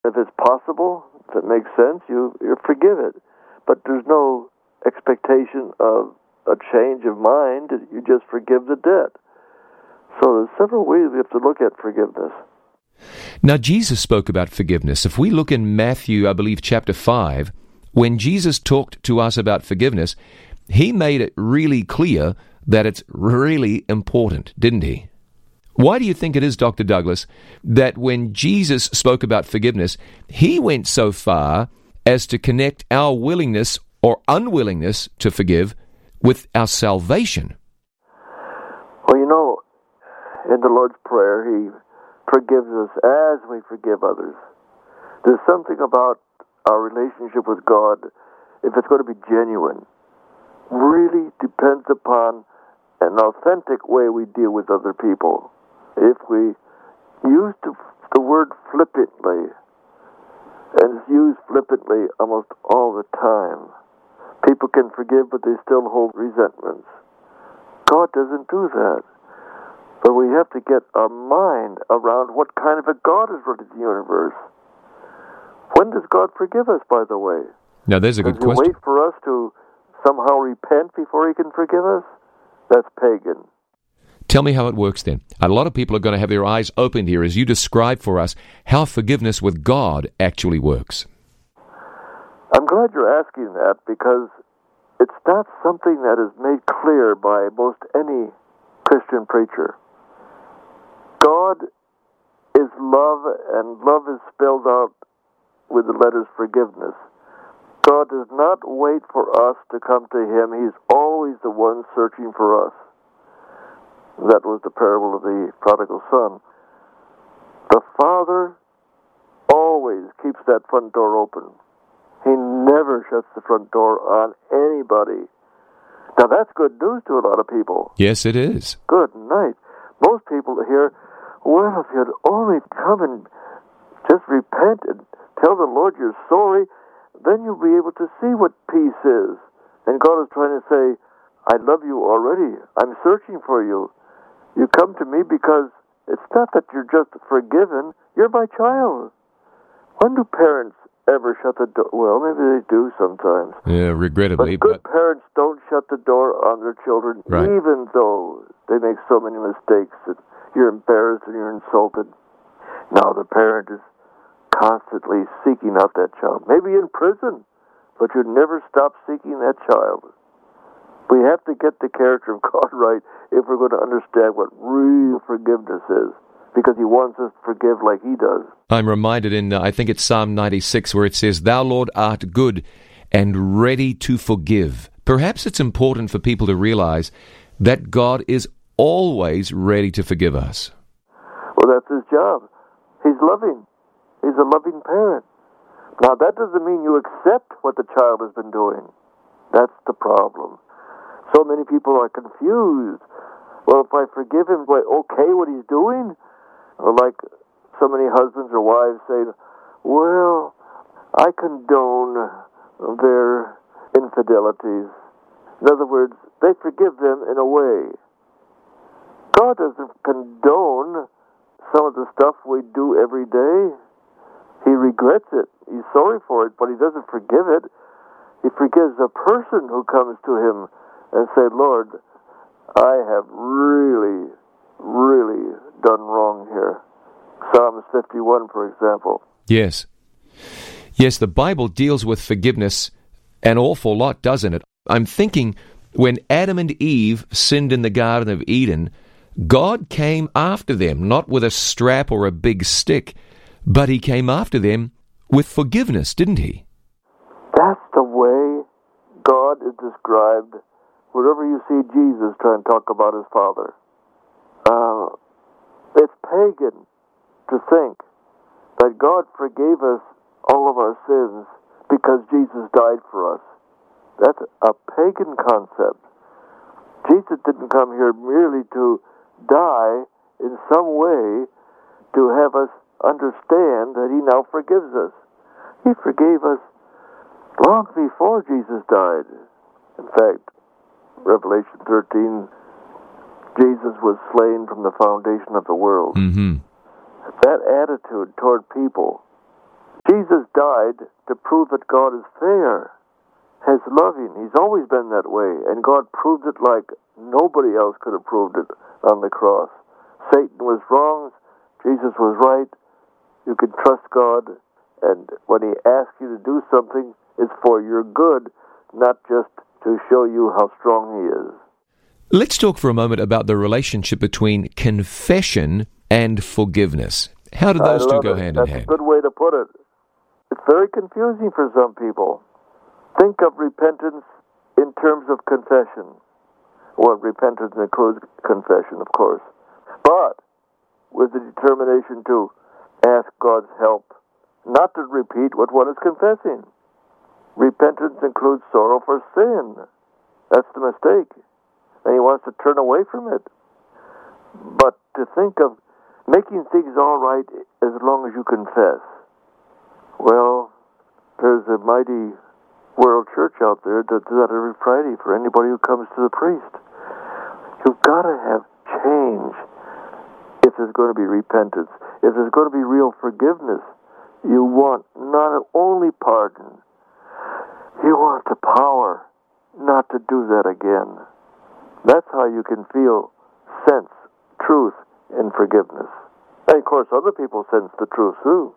If it's possible, if it makes sense, you forgive it. But there's no expectation of a change of mind. You just forgive the debt. So there's several ways we have to look at forgiveness. Now, Jesus spoke about forgiveness. If we look in Matthew, I believe, chapter 5, when Jesus talked to us about forgiveness, he made it really clear that it's really important, didn't he? Why do you think it is, Dr. Douglas, that when Jesus spoke about forgiveness, he went so far as to connect our willingness or unwillingness to forgive with our salvation? Well, in the Lord's Prayer, he forgives us as we forgive others. There's something about our relationship with God, if it's going to be genuine, really depends upon an authentic way we deal with other people. If we use the word flippantly, and it's used flippantly almost all the time, people can forgive, but they still hold resentments. God doesn't do that. But we have to get our mind around what kind of a God is running the universe. When does God forgive us, by the way? Now, there's a good question. Does he wait for us to somehow repent before he can forgive us? That's pagan. Tell me how it works then. A lot of people are going to have their eyes opened here as you describe for us how forgiveness with God actually works. I'm glad you're asking that, because it's not something that is made clear by most any Christian preacher. God is love, and love is spelled out with the letters forgiveness. God does not wait for us to come to him. He's always the one searching for us. That was the parable of the prodigal son. The Father always keeps that front door open. He never shuts the front door on anybody. Now, that's good news to a lot of people. Yes, it is. Good night. Most people hear, well, if you'd only come and just repent and tell the Lord you're sorry, then you'll be able to see what peace is. And God is trying to say, I love you already. I'm searching for you. You come to me because it's not that you're just forgiven. You're my child. When do parents ever shut the door? Well, maybe they do sometimes. Yeah, regrettably. But good parents don't shut the door on their children, right, even though they make so many mistakes that you're embarrassed and you're insulted. Now the parent is constantly seeking out that child. Maybe in prison, but you never stop seeking that child. We have to get the character of God right if we're going to understand what real forgiveness is, because he wants us to forgive like he does. I'm reminded in, I think it's Psalm 96, where it says, Thou, Lord, art good and ready to forgive. Perhaps it's important for people to realize that God is always ready to forgive us. Well, that's his job. He's loving. He's a loving parent. Now, that doesn't mean you accept what the child has been doing. That's the problem. So many people are confused. Well, if I forgive him, do I okay what he's doing? Or like so many husbands or wives say, well, I condone their infidelities. In other words, they forgive them in a way. God doesn't condone some of the stuff we do every day. He regrets it. He's sorry for it, but he doesn't forgive it. He forgives a person who comes to him and say, Lord, I have really, really done wrong here. Psalms 51, for example. Yes. Yes, the Bible deals with forgiveness an awful lot, doesn't it? I'm thinking when Adam and Eve sinned in the Garden of Eden, God came after them, not with a strap or a big stick, but he came after them with forgiveness, didn't he? That's the way God is described wherever you see Jesus trying to talk about his Father. It's pagan to think that God forgave us all of our sins because Jesus died for us. That's a pagan concept. Jesus didn't come here merely to die in some way to have us understand that he now forgives us. He forgave us long before Jesus died. In fact, Revelation 13, Jesus was slain from the foundation of the world. Mm-hmm. That attitude toward people died to prove that God is fair, is loving. He's always been that way, and God proved it like nobody else could have proved it on the cross. Satan was wrong, Jesus was right. You can trust God, and when He asks you to do something, it's for your good, not just to show you how strong He is. Let's talk for a moment about the relationship between confession and forgiveness. How do those two go hand in hand? That's a good way to put it. It's very confusing for some people. Think of repentance in terms of confession. Well, repentance includes confession, of course. But with the determination to ask God's help, not to repeat what one is confessing. Repentance includes sorrow for sin. That's the mistake. And he wants to turn away from it. But to think of making things all right as long as you confess. Well, there's a mighty World Church out there that does that every Friday for anybody who comes to the priest. You've got to have change if there's going to be repentance. If there's going to be real forgiveness, you want not only pardon, you want the power not to do that again. That's how you can feel, sense, truth in forgiveness. And of course, other people sense the truth too.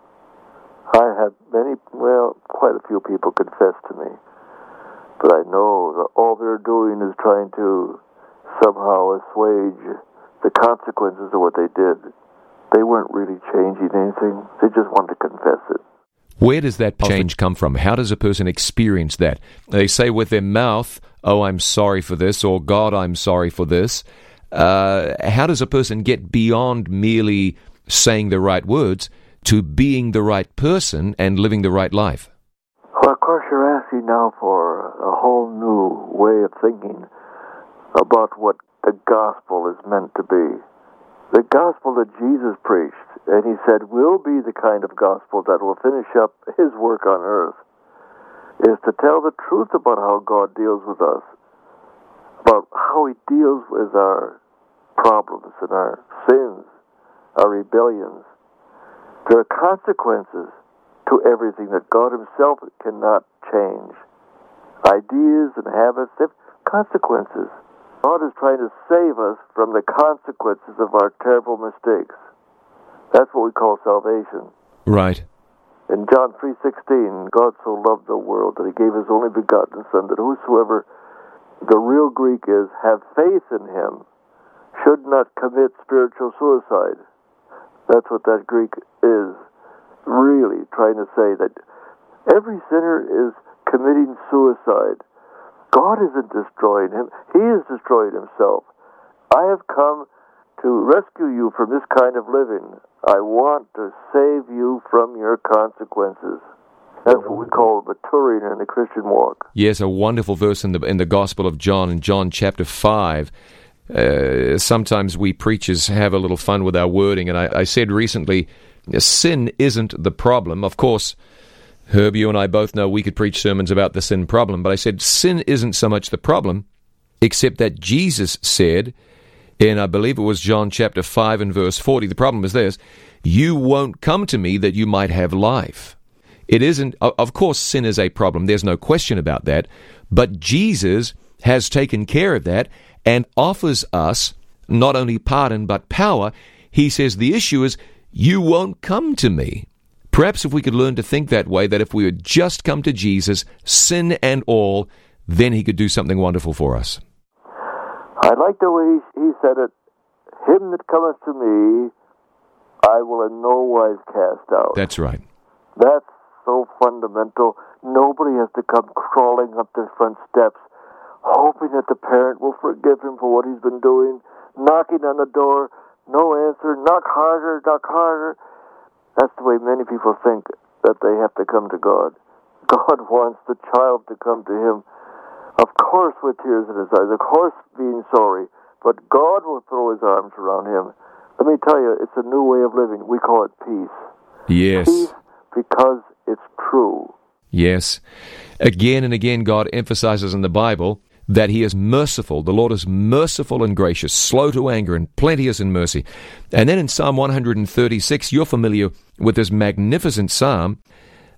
I have quite a few people confess to me. But I know that all they're doing is trying to somehow assuage the consequences of what they did. They weren't really changing anything. They just wanted to confess it. Where does that change come from? How does a person experience that? They say with their mouth, "Oh, I'm sorry for this," or "God, I'm sorry for this." How does a person get beyond merely saying the right words to being the right person and living the right life? Well, of course, you're asking now for a whole new way of thinking about what the gospel is meant to be. The gospel that Jesus preached, and he said will be the kind of gospel that will finish up his work on earth, is to tell the truth about how God deals with us, about how he deals with our problems and our sins, our rebellions. There are consequences to everything that God himself cannot change. Ideas and habits have consequences. God is trying to save us from the consequences of our terrible mistakes. That's what we call salvation. Right. In John 3:16, God so loved the world that he gave his only begotten Son, that whosoever, the real Greek is, have faith in him, should not commit spiritual suicide. That's what that Greek is really trying to say, that every sinner is committing suicide. God isn't destroying him. He is destroying himself. I have come to rescue you from this kind of living. I want to save you from your consequences. That's what we call maturing in the Christian walk. Yes, a wonderful verse in the Gospel of John, in John chapter 5. Sometimes we preachers have a little fun with our wording, and I said recently, sin isn't the problem. Of course, Herb, you and I both know we could preach sermons about the sin problem, but I said sin isn't so much the problem, except that Jesus said, in I believe it was John chapter 5 and verse 40, the problem is this: you won't come to me that you might have life. It isn't, of course, sin is a problem, there's no question about that, but Jesus has taken care of that and offers us not only pardon but power. He says the issue is, you won't come to me. Perhaps if we could learn to think that way, that if we would just come to Jesus, sin and all, then he could do something wonderful for us. I like the way he said it. Him that cometh to me, I will in no wise cast out. That's right. That's so fundamental. Nobody has to come crawling up the front steps, hoping that the parent will forgive him for what he's been doing, knocking on the door, no answer, knock harder, knock harder. That's the way many people think that they have to come to God. God wants the child to come to him, of course with tears in his eyes, of course being sorry, but God will throw his arms around him. Let me tell you, it's a new way of living. We call it peace. Yes. Peace because it's true. Yes. Again and again, God emphasizes in the Bible that he is merciful. The Lord is merciful and gracious, slow to anger, and plenteous in mercy. And then in Psalm 136, you're familiar with this magnificent psalm.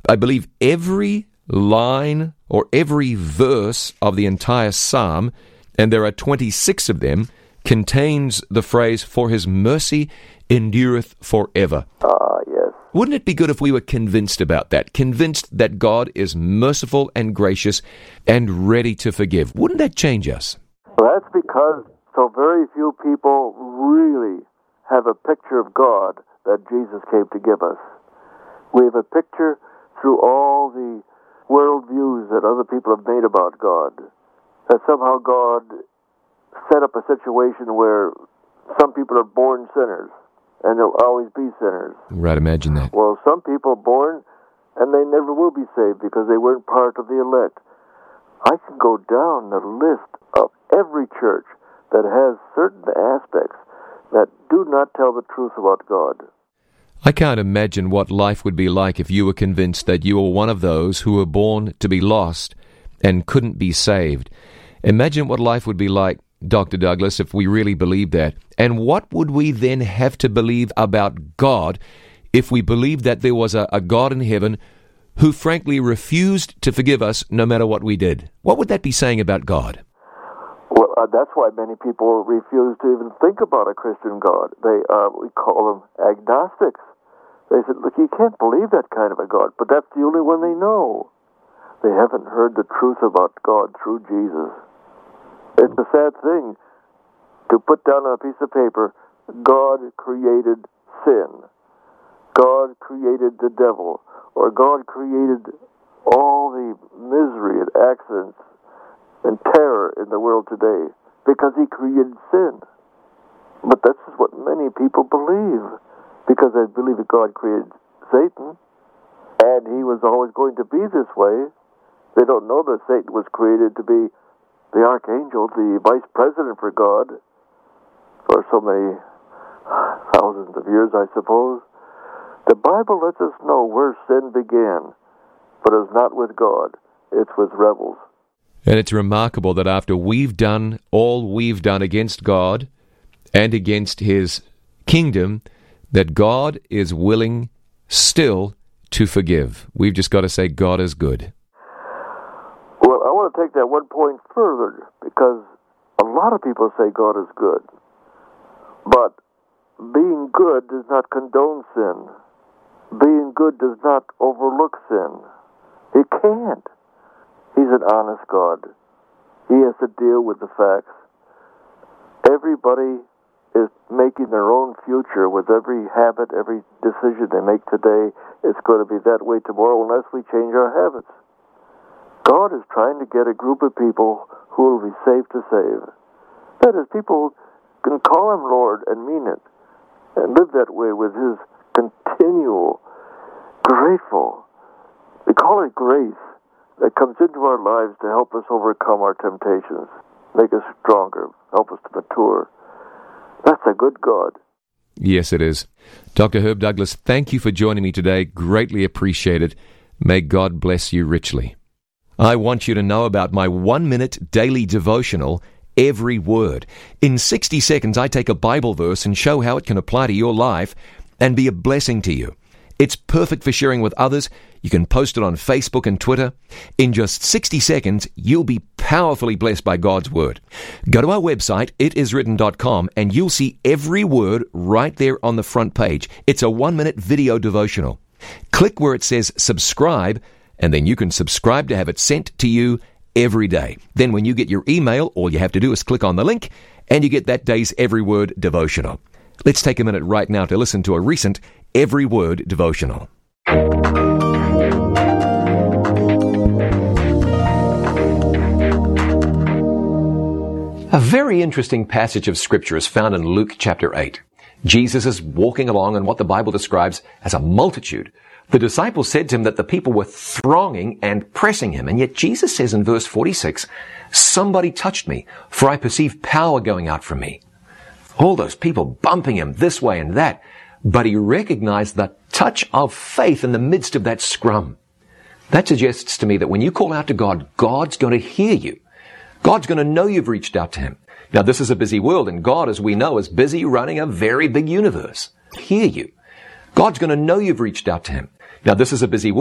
I believe every line or every verse of the entire psalm, and there are 26 of them, contains the phrase, "For his mercy endureth forever." Yes. Wouldn't it be good if we were convinced about that, convinced that God is merciful and gracious and ready to forgive? Wouldn't that change us? Well, that's because so very few people really have a picture of God that Jesus came to give us. We have a picture through all the worldviews that other people have made about God, that somehow God set up a situation where some people are born sinners, and they'll always be sinners. Right, imagine that. Well, some people are born, and they never will be saved because they weren't part of the elect. I can go down the list of every church that has certain aspects that do not tell the truth about God. I can't imagine what life would be like if you were convinced that you were one of those who were born to be lost and couldn't be saved. Imagine what life would be like, Dr. Douglas, if we really believed that. And what would we then have to believe about God if we believed that there was a God in heaven who frankly refused to forgive us no matter what we did? What would that be saying about God? Well, that's why many people refuse to even think about a Christian God. They we call them agnostics. They said, look, you can't believe that kind of a God, but that's the only one they know. They haven't heard the truth about God through Jesus. It's a sad thing to put down on a piece of paper, God created sin, God created the devil, or God created all the misery and accidents and terror in the world today because he created sin. But this is what many people believe, because they believe that God created Satan and he was always going to be this way. They don't know that Satan was created to be the archangel, the vice president for God, for so many thousands of years, I suppose. The Bible lets us know where sin began, but it's not with God, it's with rebels. And it's remarkable that after we've done all we've done against God and against his kingdom, that God is willing still to forgive. We've just got to say God is good. Well, I want to take that one point further, because a lot of people say God is good. But being good does not condone sin. Being good does not overlook sin. He can't. He's an honest God. He has to deal with the facts. Everybody is making their own future with every habit, every decision they make today. It's going to be that way tomorrow unless we change our habits. God is trying to get a group of people who will be safe to save. That is, people can call him Lord and mean it, and live that way with his continual, grateful, we call it grace, that comes into our lives to help us overcome our temptations, make us stronger, help us to mature. That's a good God. Yes, it is. Dr. Herb Douglas, thank you for joining me today. Greatly appreciate it. May God bless you richly. I want you to know about my 1-minute daily devotional, Every Word. In 60 seconds, I take a Bible verse and show how it can apply to your life and be a blessing to you. It's perfect for sharing with others. You can post it on Facebook and Twitter. In just 60 seconds, you'll be powerfully blessed by God's Word. Go to our website, itiswritten.com, and you'll see every word right there on the front page. It's a 1-minute video devotional. Click where it says subscribe, and then you can subscribe to have it sent to you every day. Then when you get your email, all you have to do is click on the link, and you get that day's Every Word devotional. Let's take a minute right now to listen to a recent Every Word devotional. A very interesting passage of Scripture is found in Luke chapter 8. Jesus is walking along in what the Bible describes as a multitude. The disciples said to him that the people were thronging and pressing him, and yet Jesus says in verse 46, "Somebody touched me, for I perceive power going out from me." All those people bumping him this way and that, but he recognized the touch of faith in the midst of that scrum. That suggests to me that when you call out to God, God's going to hear you. God's going to know you've reached out to him. Now, this is a busy world, and God, as we know, is busy running a very big universe. Hear you. God's going to know you've reached out to him. Now, this is a busy world.